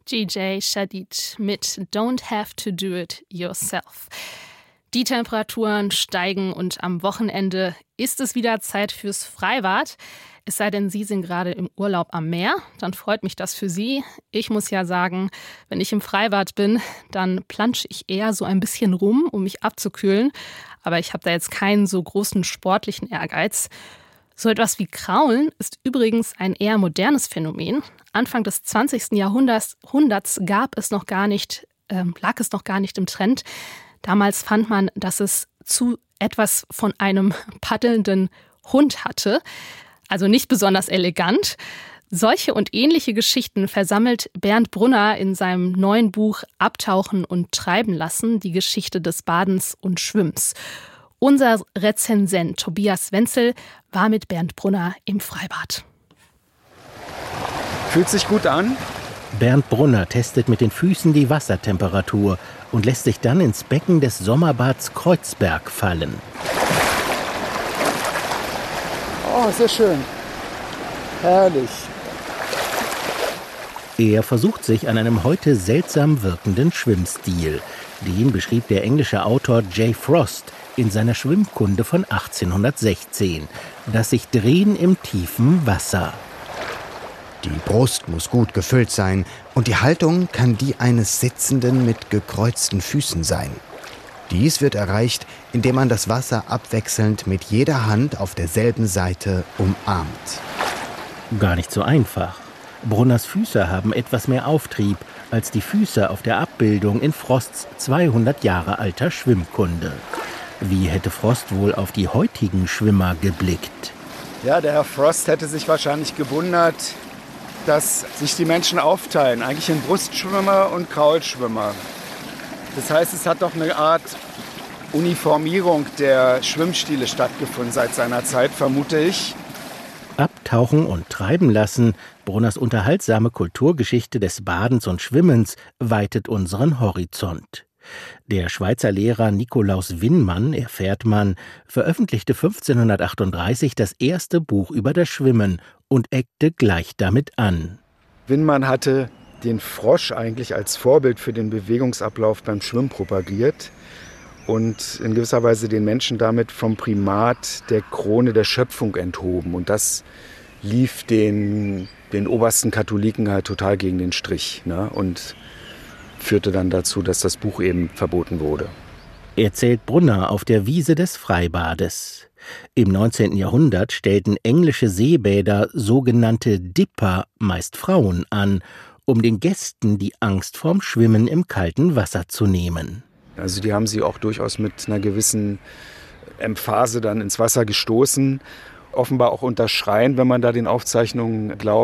DJ Shadid mit Don't Have to Do It Yourself. Die Temperaturen steigen und am Wochenende ist es wieder Zeit fürs Freibad. Es sei denn, Sie sind gerade im Urlaub am Meer, dann freut mich das für Sie. Ich muss ja sagen, wenn ich im Freibad bin, dann plansche ich eher so ein bisschen rum, um mich abzukühlen. Aber ich habe da jetzt keinen so großen sportlichen Ehrgeiz. So etwas wie Kraulen ist übrigens ein eher modernes Phänomen. Anfang des 20. Jahrhunderts lag es noch gar nicht im Trend. Damals fand man, dass es zu etwas von einem paddelnden Hund hatte. Also nicht besonders elegant. Solche und ähnliche Geschichten versammelt Bernd Brunner in seinem neuen Buch Abtauchen und Treiben lassen, die Geschichte des Badens und Schwimmens. Unser Rezensent Tobias Wenzel war mit Bernd Brunner im Freibad. Fühlt sich gut an? Bernd Brunner testet mit den Füßen die Wassertemperatur und lässt sich dann ins Becken des Sommerbads Kreuzberg fallen. Oh, sehr schön. Herrlich. Er versucht sich an einem heute seltsam wirkenden Schwimmstil. Den beschrieb der englische Autor J. Frost in seiner Schwimmkunde von 1816. Das sich Drehen im tiefen Wasser. Die Brust muss gut gefüllt sein und die Haltung kann die eines Sitzenden mit gekreuzten Füßen sein. Dies wird erreicht, indem man das Wasser abwechselnd mit jeder Hand auf derselben Seite umarmt. Gar nicht so einfach. Brunners Füße haben etwas mehr Auftrieb als die Füße auf der Abbildung in Frosts 200 Jahre alter Schwimmkunde. Wie hätte Frost wohl auf die heutigen Schwimmer geblickt? Ja, der Herr Frost hätte sich wahrscheinlich gewundert, dass sich die Menschen aufteilen, eigentlich in Brustschwimmer und Kraulschwimmer. Das heißt, es hat doch eine Art Uniformierung der Schwimmstile stattgefunden seit seiner Zeit, vermute ich. Abtauchen und treiben lassen, Brunners unterhaltsame Kulturgeschichte des Badens und Schwimmens weitet unseren Horizont. Der Schweizer Lehrer Nikolaus Winnmann, erfährt man, veröffentlichte 1538 das erste Buch über das Schwimmen und eckte gleich damit an. Winnmann hatte den Frosch eigentlich als Vorbild für den Bewegungsablauf beim Schwimmen propagiert und in gewisser Weise den Menschen damit vom Primat der Krone der Schöpfung enthoben. Und das lief den obersten Katholiken halt total gegen den Strich, ne? Und führte dann dazu, dass das Buch eben verboten wurde. Erzählt Brunner auf der Wiese des Freibades. Im 19. Jahrhundert stellten englische Seebäder sogenannte Dipper, meist Frauen, an, um den Gästen die Angst vorm Schwimmen im kalten Wasser zu nehmen. Also die haben sie auch durchaus mit einer gewissen Emphase dann ins Wasser gestoßen. Offenbar auch unter Schreien, wenn man da den Aufzeichnungen glaubt.